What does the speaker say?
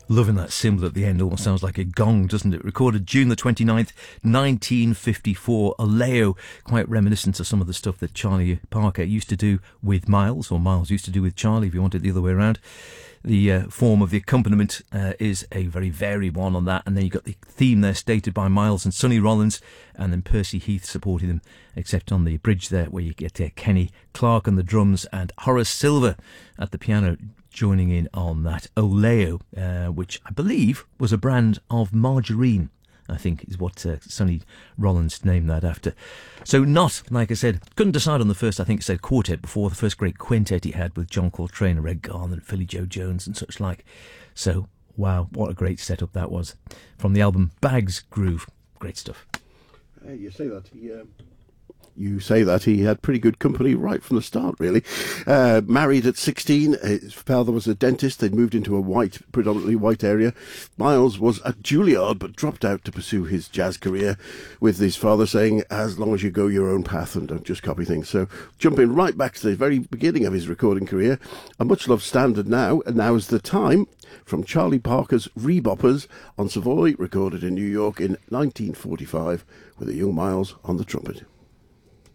Loving that symbol at the end. Almost sounds like a gong, doesn't it? Recorded June the 29th, 1954. A Leo, quite reminiscent of some of the stuff that Charlie Parker used to do with Miles, or Miles used to do with Charlie, if you want it the other way around. The form of the accompaniment is a very varied one on that. And then you've got the theme there stated by Miles and Sonny Rollins, and then Percy Heath supporting them, except on the bridge there where you get Kenny Clark on the drums and Horace Silver at the piano joining in on that. Oleo, which I believe was a brand of margarine, I think is what Sonny Rollins named that after. So not, like I said, couldn't decide on the first, I think it said quartet before, the first great quintet he had with John Coltrane and Red Garland, Philly Joe Jones and such like. So, wow, what a great setup that was. From the album Bags Groove. Great stuff. You say that, You say that he had pretty good company right from the start, really. Married at 16, his father was a dentist. They'd moved into a predominantly white area. Miles was at Juilliard, but dropped out to pursue his jazz career, with his father saying, as long as you go your own path and don't just copy things. So jumping right back to the very beginning of his recording career, a much-loved standard now, and Now's the Time, from Charlie Parker's Reboppers on Savoy, recorded in New York in 1945, with a young Miles on the trumpet.